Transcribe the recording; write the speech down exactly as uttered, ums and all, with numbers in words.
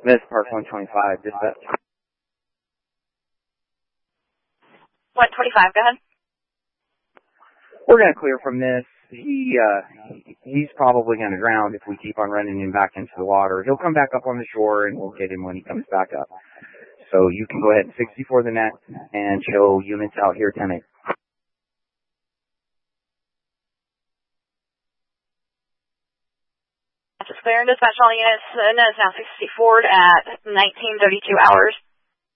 Miss Park one twenty-five, dispatch. one twenty-five, go ahead. We're going to clear from this. He, uh, he's probably going to drown if we keep on running him back into the water. He'll come back up on the shore and we'll get him when he comes back up. So you can go ahead and sixty-four the net and show units out here ten eight. Just clear and dispatch all units. N is now sixty-four at nineteen thirty-two hours.